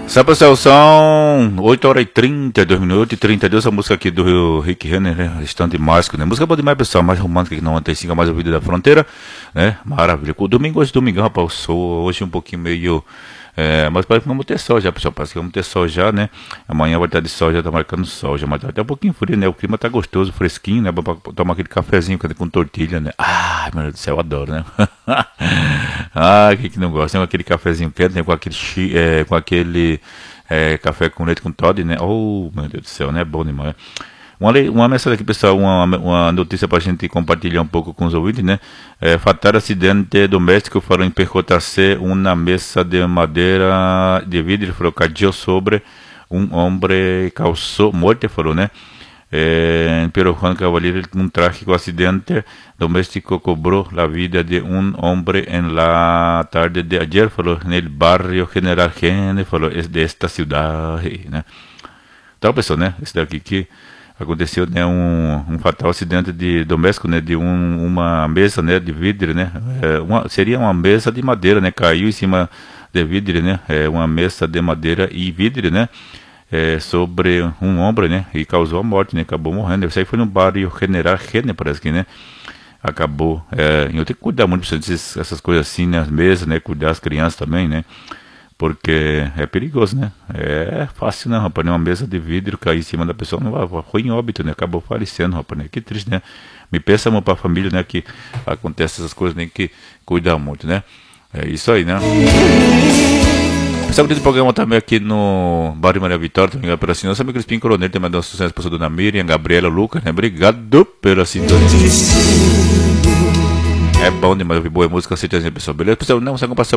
Só pessoal, são 8 horas e 32 minutos e 32, a música aqui do Rick Renner, né? Restante mágico, né? Música boa demais, pessoal, mais romântica que 95, mais ouvida da fronteira, né? Maravilha. O domingo, hoje, domingão, rapaz, eu sou hoje um pouquinho meio... mas parece que vamos ter sol já, pessoal, parece que vamos ter sol já, né? Amanhã vai estar de sol, já tá marcando sol, já, mas tá até um pouquinho frio, né? O clima tá gostoso, fresquinho, né? Pra tomar aquele cafezinho com tortilha, né? Ai, meu Deus do céu, eu adoro, né? Ah, quem que não gosta, né? Com aquele cafezinho quente, né? Com aquele café com leite com Toddy, né? Oh, meu Deus do céu, né? Bom demais. Uma mensagem aqui, pessoal, uma notícia para a gente compartilhar um pouco com os ouvintes, né? Fatal acidente doméstico foram percotarse uma mesa de madeira de vidro, falou, cayó sobre homem, causou morte, falou, né? Pero Juan Cavalieri, trágico acidente doméstico cobró la vida de hombre en la tarde de ayer, falou, en el barrio General Gene, falou, es de esta ciudad, né? Então, pessoal, né? Esse daqui que aconteceu, né, um fatal acidente de doméstico, né, de uma mesa, né, de vidro, né, seria uma mesa de madeira, né, caiu em cima de vidro, né, uma mesa de madeira e vidro, né, sobre um homem, né, e causou a morte, né, acabou morrendo. Isso aí foi no bairro General Gene, parece que, né, acabou. Eu tenho que cuidar muito dessas coisas assim, né, as mesas, né, cuidar das crianças também, né, porque é perigoso, né? É fácil não, rapaz, né? Uma mesa de vidro cair em cima da pessoa, não foi em óbito, né? Acabou falecendo, rapaz, né? Que triste, né? Me pensa para a família, né? Que acontece essas coisas, tem que cuidar muito, né? É isso aí, né? Sabe desse programa também aqui no Bairro Maria Vitória, também pela sintonia. Sabe que o Espinho Coronel tem mandado sucesso para a dona Miriam, Gabriela, Lucas, né? Obrigado pela sintonia. É bom demais ouvir boa música, certeza, pessoal. Beleza? Pessoal, não, você comprar